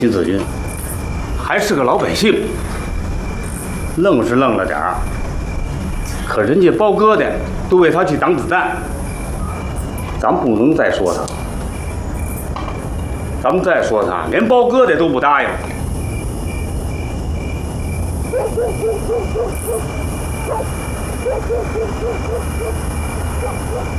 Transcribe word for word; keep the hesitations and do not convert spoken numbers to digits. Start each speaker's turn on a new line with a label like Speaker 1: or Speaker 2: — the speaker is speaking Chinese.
Speaker 1: 徐子君还是个老百姓，愣是愣了点儿，可人家包哥的都为他去挡子弹，咱不能再说他。咱们再说他，连包哥的都不答应。